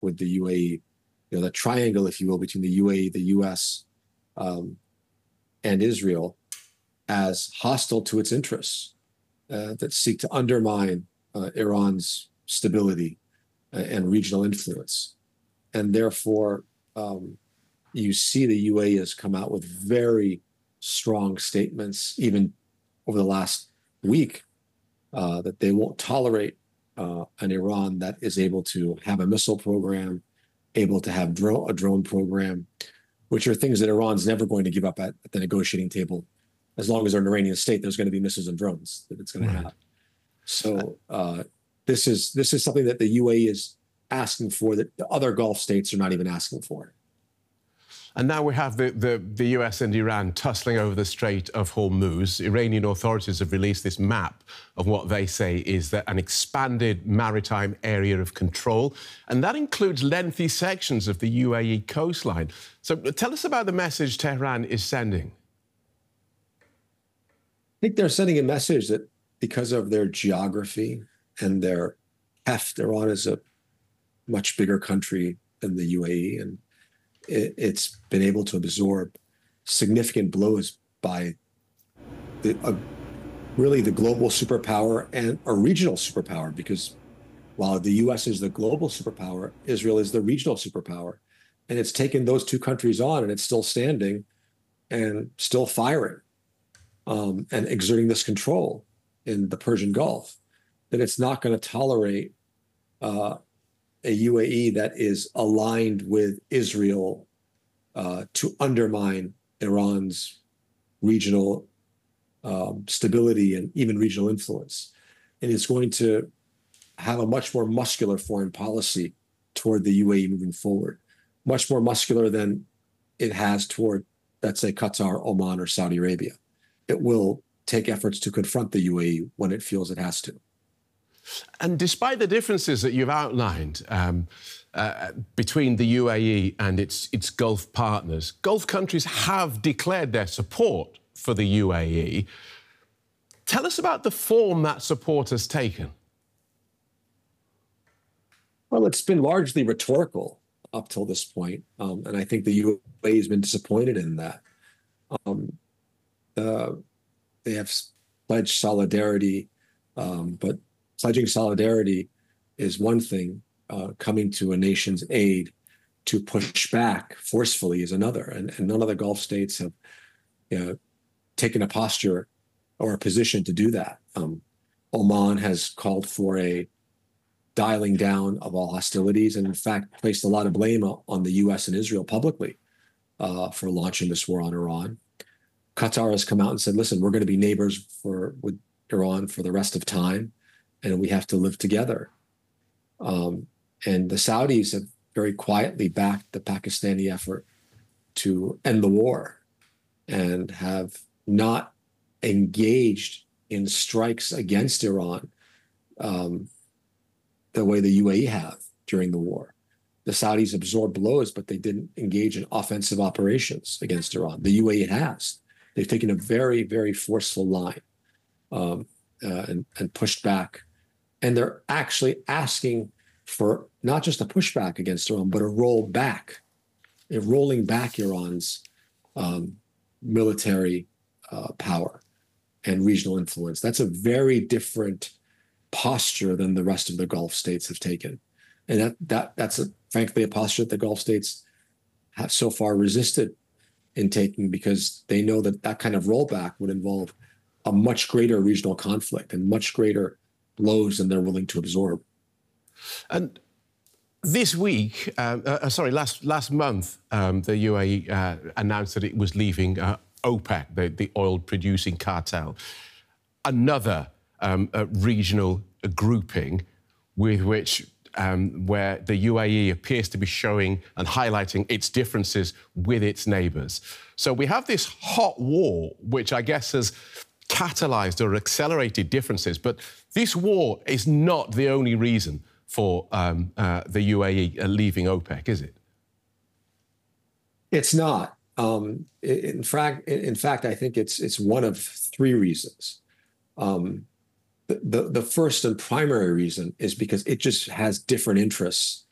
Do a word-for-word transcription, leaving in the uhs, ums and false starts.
with the U A E, you know, the triangle, if you will, between the U A E, the U S, um, and Israel, as hostile to its interests, uh, that seek to undermine uh, Iran's stability and regional influence. And therefore, um, you see the U A E has come out with very strong statements, even over the last week, uh, that they won't tolerate uh, an Iran that is able to have a missile program, able to have dro- a drone program, which are things that Iran's never going to give up at, at the negotiating table. As long as they're an Iranian state, there's going to be missiles and drones that it's going right. to have. So uh, this is this is something that the U A E is asking for that the other Gulf states are not even asking for. And now we have the, the, the U S and Iran tussling over the Strait of Hormuz. Iranian authorities have released this map of what they say is that an expanded maritime area of control, and that includes lengthy sections of the U A E coastline. So tell us about the message Tehran is sending. I think they're sending a message that because of their geography and their heft, Iran is a much bigger country than the U A E, and it, it's been able to absorb significant blows by the, uh, really the global superpower and a regional superpower, because while the U S is the global superpower, Israel is the regional superpower. And it's taken those two countries on, and it's still standing and still firing um, and exerting this control in the Persian Gulf, that it's not going to tolerate uh, a U A E that is aligned with Israel uh, to undermine Iran's regional um, stability and even regional influence. And it's going to have a much more muscular foreign policy toward the U A E moving forward, much more muscular than it has toward, let's say, Qatar, Oman, or Saudi Arabia. It will take efforts to confront the U A E when it feels it has to. And despite the differences that you've outlined um, uh, between the U A E and its, its Gulf partners, Gulf countries have declared their support for the U A E. Tell us about the form that support has taken. Well, it's been largely rhetorical up till this point, um, and I think the U A E has been disappointed in that. Um, uh, they have pledged solidarity, um, but pledging solidarity is one thing. Uh, coming to a nation's aid to push back forcefully is another. And, and none of the Gulf states have you know, taken a posture or a position to do that. Um, Oman has called for a dialing down of all hostilities, and in fact placed a lot of blame on the U S and Israel publicly uh, for launching this war on Iran. Qatar has come out and said, listen, we're going to be neighbors for with Iran for the rest of time, and we have to live together. Um, and the Saudis have very quietly backed the Pakistani effort to end the war and have not engaged in strikes against Iran um, the way the U A E have during the war. The Saudis absorbed blows, but they didn't engage in offensive operations against Iran. The U A E has. They've taken a very, very forceful line um, uh, and, and pushed back. And they're actually asking for not just a pushback against Iran, but a roll back, a rolling back Iran's um, military uh, power and regional influence. That's a very different posture than the rest of the Gulf states have taken. And that, that that's, a, frankly, a posture that the Gulf states have so far resisted in taking, because they know that that kind of rollback would involve a much greater regional conflict and much greater blows than they're willing to absorb. And this week, uh, uh, sorry, last last month, um, the U A E uh, announced that it was leaving uh, OPEC, the, the oil-producing cartel, another um, uh, regional grouping with which um, where the U A E appears to be showing and highlighting its differences with its neighbours. So we have this hot war, which I guess has catalysed or accelerated differences. But this war is not the only reason for um, uh, the U A E leaving OPEC, is it? It's not. Um, in fact, in fact, I think it's it's one of three reasons. Um, the, the the first and primary reason is because it just has different interests